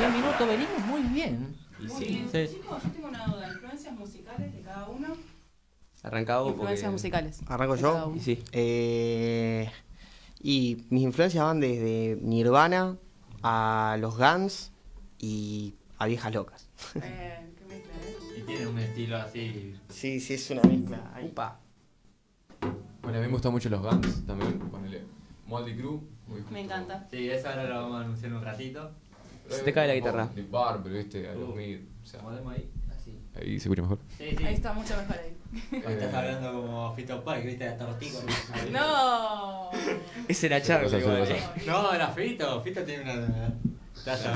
primer minuto venimos muy bien. Y Muy sí, bien. sí. Chicos, yo tengo una duda. ¿Influencias musicales de cada uno? arrancado Influencias porque... musicales. ¿Arranco de cada yo? uno. Y sí. Y mis influencias van desde Nirvana a los Guns y a Viejas Locas. Qué mezcla, ¿eh? Y tienen un estilo así. Sí, es una mezcla. Upa. Bueno, a mí me gustan mucho los Guns también. Ponele Motley Crue. Me encanta. Sí, eso ahora lo vamos a anunciar en un ratito. Se te cae la guitarra. Nick Barber, ¿viste? Aerosmith. O sea, Ponemos ahí, así. ahí se escucha mejor. Sí, sí. Ahí está mucho mejor ahí. Estás hablando como Fito Páez, viste, la tortilla. ¡No! Ese era Charlie. Eso, igual. eso. No, era Fito. Fito tiene una taza.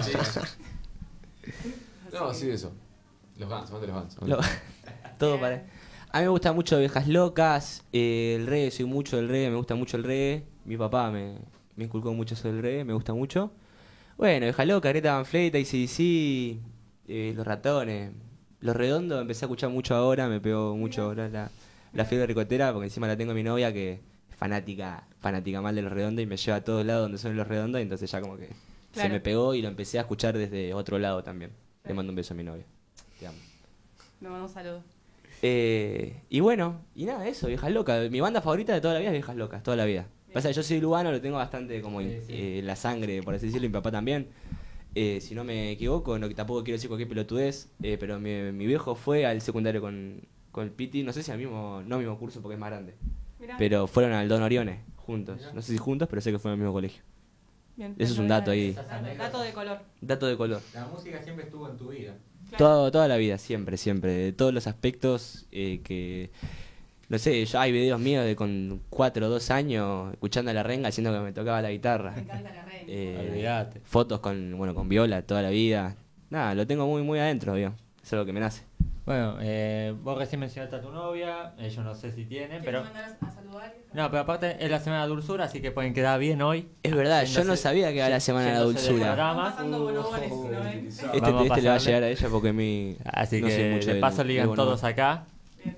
No, sí, eso. Los Guns, van de los Guns. Lo- Todo para... A mí me gusta mucho Viejas Locas, el reggae, soy mucho del reggae, me gusta mucho el reggae. Mi papá me inculcó mucho eso del reggae, me gusta mucho. Bueno, Viejas Locas, Greta Van Fleet, AC/DC, Los Ratones. Los Redondos empecé a escuchar mucho ahora, me pegó mucho ahora la fiebre ricotera, porque encima la tengo a mi novia que es fanática mal de Los Redondos y me lleva a todos lados donde son Los Redondos, y entonces ya como que se Claro. me pegó y lo empecé a escuchar desde otro lado también. Le mando un beso a mi novia. Te amo. Le mando un saludo. Y bueno, y nada, eso, Viejas Locas. Mi banda favorita de toda la vida es Viejas Locas, toda la vida. Pasa que yo soy lugano, lo tengo bastante como en la sangre, por así decirlo, y mi papá también. Si no me equivoco, no, tampoco quiero decir cualquier pelotudez, pero mi viejo fue al secundario con el Piti, no sé si al mismo, no al mismo curso porque es más grande, Mirá. pero fueron al Don Oriones, juntos. No sé si juntos, pero sé que fueron al mismo colegio. Bien, Eso es un dato ahí. Dato de color. Dato de color. La música siempre estuvo en tu vida. Claro. Toda la vida, siempre, de todos los aspectos que... No sé, yo hay videos míos de con 4 o 2 años escuchando a la renga haciendo que me tocaba la guitarra. Me encanta la red. Olvídate. Fotos con viola toda la vida. Nada, lo tengo muy adentro, ¿vio? Eso es lo que me nace. Bueno, vos recién mencionaste a tu novia, ellos no sé si tienen, ¿Quieres pero... mandar a saludar? No, pero aparte es la semana de dulzura, así que pueden quedar bien hoy. Es verdad, yo no Yéndose- sabía que era la semana de la yéndose del dulzura. programa. Están pasando bonobones, ¿no ven? Vamos a Este le va a pasarle. llegar a ella porque a mí Así no sé que mucho de del- paso del ligan bono. todos acá.